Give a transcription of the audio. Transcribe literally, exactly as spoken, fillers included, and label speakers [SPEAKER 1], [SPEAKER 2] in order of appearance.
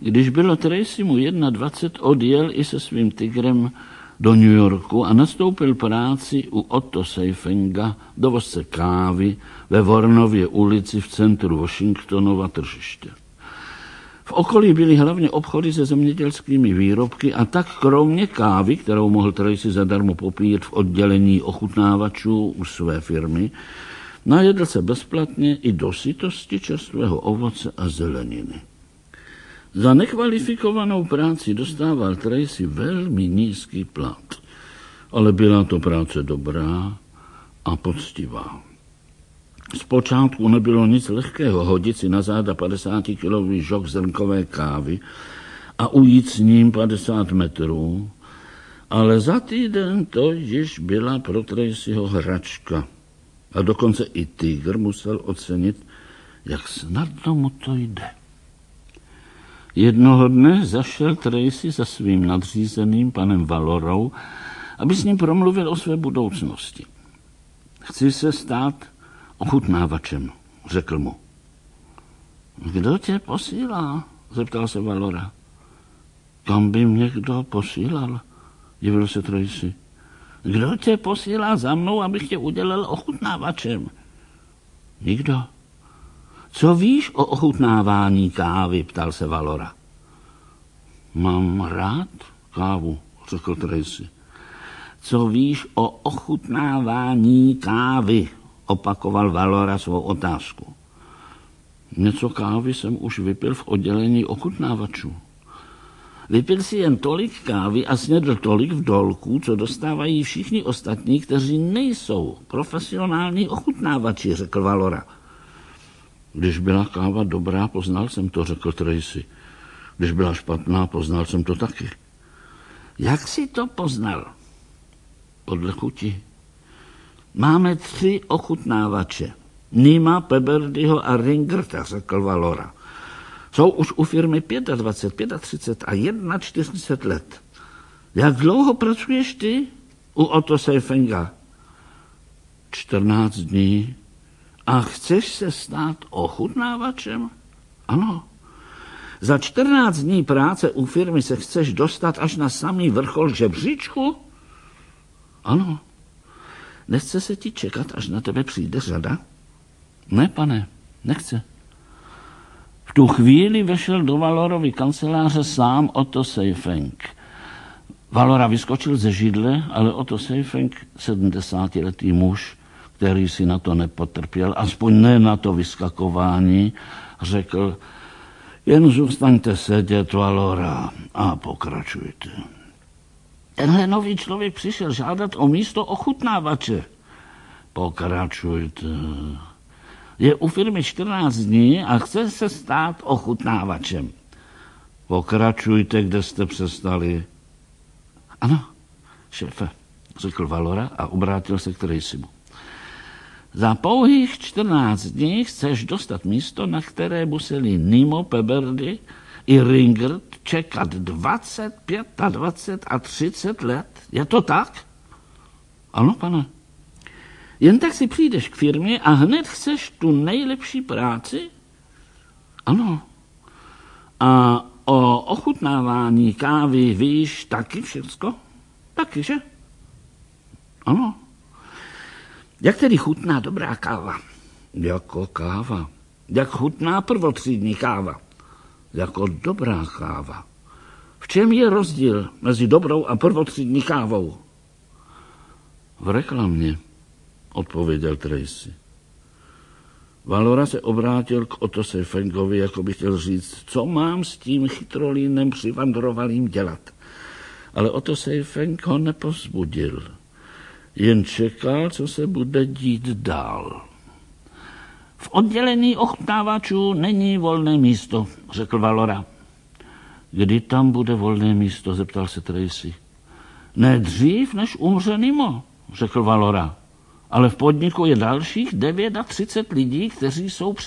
[SPEAKER 1] Když bylo Tracymu dvacet jedna, odjel i se svým tigrem do New Yorku a nastoupil práci u Otto Seifinga, dovozce kávy ve Warnově ulici v centru Washingtonova tržiště. V okolí byly hlavně obchody se zemědělskými výrobky a tak kromě kávy, kterou mohl Tracy zadarmo popít v oddělení ochutnávačů u své firmy, najedl se bezplatně i do sytosti čerstvého ovoce a zeleniny. Za nekvalifikovanou práci dostával Tracy velmi nízký plat, ale byla to práce dobrá a poctivá. Zpočátku nebylo nic lehkého hodit si na záda padesátikilový žok zrnkové kávy a ujít s ním padesát metrů, ale za týden to již byla pro Tracyho hračka. A dokonce i tygr musel ocenit, jak snadno mu to jde. Jednoho dne zašel Tracy za svým nadřízeným panem Valorou, aby s ním promluvil o své budoucnosti. Chci se stát ochutnávačem, řekl mu. Kdo tě posílá? Zeptal se Valora. Kam by mě kdo posílal? Divil se Tracy. Kdo tě posílá za mnou, abych tě udělal ochutnávačem? Nikdo. Co víš o ochutnávání kávy? Ptal se Valora. Mám rád kávu, řekl Tracy. Co víš o ochutnávání kávy? Opakoval Valora svou otázku. Něco kávy jsem už vypil v oddělení ochutnávačů. Vypil si jen tolik kávy a snědl tolik vdolků, co dostávají všichni ostatní, kteří nejsou profesionální ochutnávači, řekl Valora. Když byla káva dobrá, poznal jsem to, řekl Tracy. Když byla špatná, poznal jsem to taky. Jak jsi to poznal? Podle chuti. Máme tři ochutnávače. Nima, Peberdyho a Ringerta, řekl Valora. Jsou už u firmy dvacet pět, třicet pět a čtyřicet jedna let. Jak dlouho pracuješ ty u Otto Seifinga? čtrnáct dní. A chceš se stát ochutnávačem? Ano. Za čtrnáct dní práce u firmy se chceš dostat až na samý vrchol žebříčku? Ano. Nechce se ti čekat, až na tebe přijde řada? Ne, pane, nechce. V tu chvíli vešel do Valorovy kanceláře sám Otto Seifink. Valora vyskočil ze židle, ale Otto Seifink, sedmdesátiletý muž, který si na to nepotrpěl, aspoň ne na to vyskakování, řekl, jen zůstaňte sedět, Valora, a pokračujte. Tenhle nový člověk přišel žádat o místo ochutnávače. Pokračujte. Je u firmy čtrnáct dní a chce se stát ochutnávačem. Pokračujte, kde jste přestali. Ano, šéfe, řekl Valora a obrátil se k Tracymu. Za pouhých čtrnáct dní chceš dostat místo, na které museli Nimo, Peberdy i Ringert čekat dvacet, dvacet pět a třicet let. Je to tak? Ano, pane. Jen tak si přijdeš k firmě a hned chceš tu nejlepší práci? Ano. A o ochutnávání kávy víš taky všecko? Taky, že? Ano. Jak tedy chutná dobrá káva? Jako káva. Jak chutná prvotřídní káva? Jako dobrá káva. V čem je rozdíl mezi dobrou a prvotřídní kávou? V reklamě, odpověděl Tracy. Valora se obrátil k Otto Seifingovi, jako by chtěl říct, co mám s tím chytrolínem přivandrovalým dělat. Ale Otto Seifink ho nepovzbudil. Jen čekal, co se bude dít dál. V oddělení ochutnávačů není volné místo, řekl Valora. Kdy tam bude volné místo, zeptal se Tracy. Ne dřív, než umře Nimo, řekl Valora. Ale v podniku je dalších třicet devět lidí, kteří jsou